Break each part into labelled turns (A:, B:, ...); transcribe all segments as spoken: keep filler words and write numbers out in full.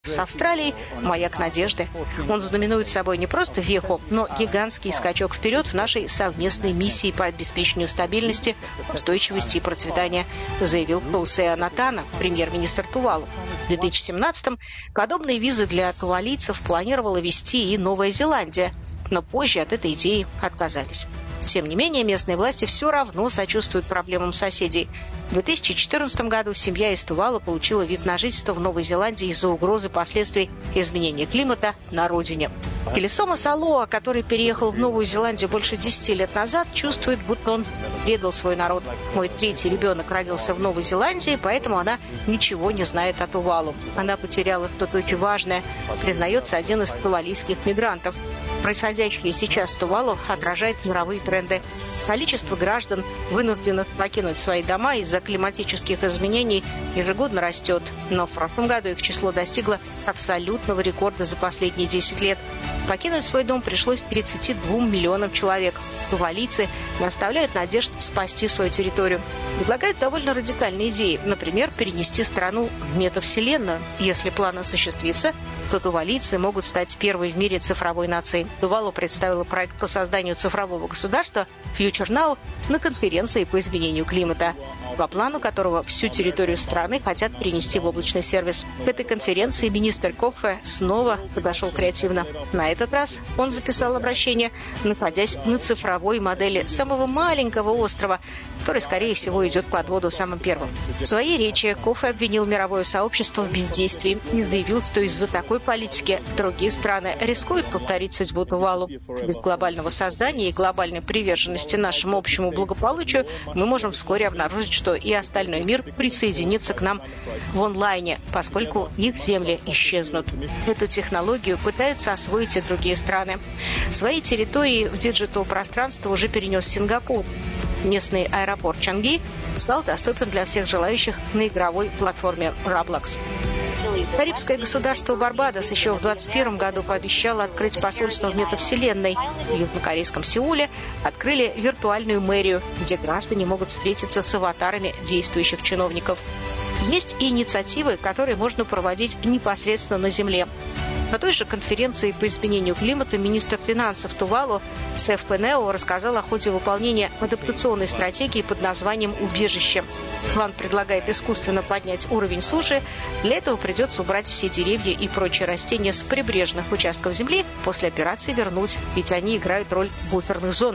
A: С Австралией – маяк надежды. Он знаменует собой не просто веху, но гигантский скачок вперед в нашей совместной миссии по обеспечению стабильности, устойчивости и процветания, заявил Хосе Натана, премьер-министр Тувалу. В две тысячи семнадцатом подобные визы для тувалийцев планировала ввести и Новая Зеландия, но позже от этой идеи отказались. Тем не менее, местные власти все равно сочувствуют проблемам соседей. В две тысячи четырнадцатом году семья из Тувалу получила вид на жительство в Новой Зеландии из-за угрозы последствий изменения климата на родине. Келесома Салоа, который переехал в Новую Зеландию больше десяти лет назад, чувствует, будто он предал свой народ. «Мой третий ребенок родился в Новой Зеландии, поэтому она ничего не знает о Тувалу. Она потеряла что-то очень важное», признается один из тувалийских мигрантов. Происходящее сейчас в Тувалу отражает мировые тренды. Количество граждан, вынужденных покинуть свои дома из-за климатических изменений, ежегодно растет. Но в прошлом году их число достигло абсолютного рекорда за последние десять лет. Покинуть свой дом пришлось тридцати двум миллионам человек. Тувалийцы не оставляют надежд спасти свою территорию. Предлагают довольно радикальные идеи. Например, перенести страну в метавселенную. Если план осуществится, то тувалийцы могут стать первой в мире цифровой нацией. Тувалу представила проект по созданию цифрового государства Future Now на конференции по изменению климата, по плану которого всю территорию страны хотят перенести в облачный сервис. К этой конференции министр Кофе снова подошел креативно. На этот раз он записал обращение, находясь на цифровой модели самого маленького острова, который, скорее всего, идет под воду самым первым. В своей речи Кофе обвинил мировое сообщество в бездействии и заявил, что из-за такой политики другие страны рискуют повторить судьбу Тувалу. Без глобального создания и глобальной приверженности нашему общему благополучию мы можем вскоре обнаружить, что и остальной мир присоединится к нам в онлайне, поскольку их земли исчезнут. Эту технологию пытаются освоить и другие страны. Свои территории в диджитал-пространство уже перенес Сингапур. Местный аэропорт Чанги стал доступен для всех желающих на игровой платформе Roblox. Карибское государство Барбадос еще в двадцать первом году пообещало открыть посольство в метавселенной. В южнокорейском Сеуле открыли виртуальную мэрию, где граждане могут встретиться с аватарами действующих чиновников. Есть и инициативы, которые можно проводить непосредственно на земле. На той же конференции по изменению климата министр финансов Тувалу Сеф Пенео рассказал о ходе выполнения адаптационной стратегии под названием «Убежище». План предлагает искусственно поднять уровень суши. Для этого придется убрать все деревья и прочие растения с прибрежных участков земли, после операции вернуть, ведь они играют роль буферных зон.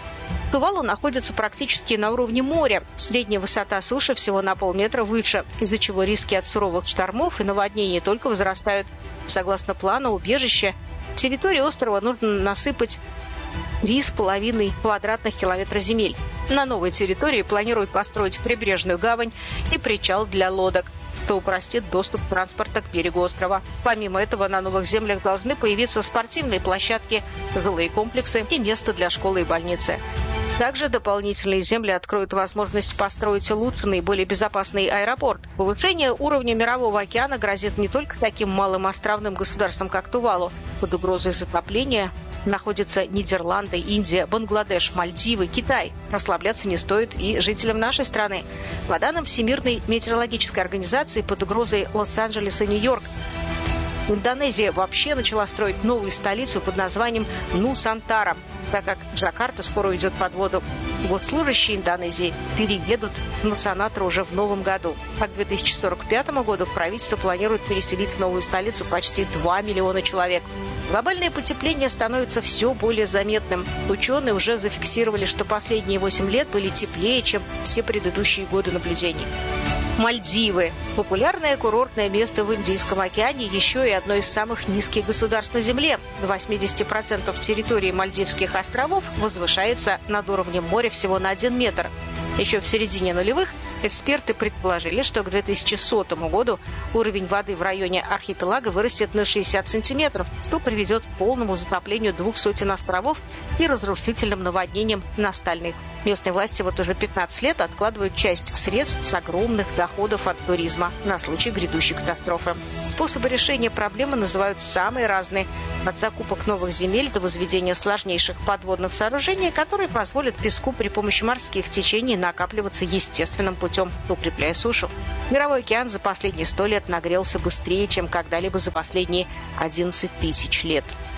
A: Тувалу находится практически на уровне моря. Средняя высота суши всего на полметра выше, из-за чего риски от суровых штормов и наводнений только возрастают. Согласно плану убежища, в территории острова нужно насыпать три с половиной квадратных километра земель. На новой территории планируют построить прибрежную гавань и причал для лодок, что упростит доступ транспорта к берегу острова. Помимо этого, на новых землях должны появиться спортивные площадки, жилые комплексы и место для школы и больницы. Также дополнительные земли откроют возможность построить улучшенный и более безопасный аэропорт. Повышение уровня Мирового океана грозит не только таким малым островным государствам, как Тувалу. Под угрозой затопления находятся Нидерланды, Индия, Бангладеш, Мальдивы, Китай. Расслабляться не стоит и жителям нашей страны. По данным Всемирной метеорологической организации, под угрозой Лос-Анджелес и Нью-Йорк. Индонезия вообще начала строить новую столицу под названием Нусантара, так как Джакарта скоро уйдет под воду. Госслужащие Индонезии переедут на Нусантру уже в новом году. А к две тысячи сорок пятому году правительство планирует переселить в новую столицу почти два миллиона человек. Глобальное потепление становится все более заметным. Ученые уже зафиксировали, что последние восемь лет были теплее, чем все предыдущие годы наблюдений. Мальдивы – популярное курортное место в Индийском океане, еще и одно из самых низких государств на Земле. восемьдесят процентов территории Мальдивских островов возвышается над уровнем моря всего на один метр. Еще в середине нулевых эксперты предположили, что к две тысячи сотому году уровень воды в районе архипелага вырастет на шестьдесят сантиметров, что приведет к полному затоплению двух сотен островов и разрушительным наводнениям на остальных. Местные власти вот уже пятнадцать лет откладывают часть средств с огромных доходов от туризма на случай грядущей катастрофы. Способы решения проблемы называют самые разные. От закупок новых земель до возведения сложнейших подводных сооружений, которые позволят песку при помощи морских течений накапливаться естественным путем, укрепляя сушу. Мировой океан за последние сто лет нагрелся быстрее, чем когда-либо за последние одиннадцать тысяч лет.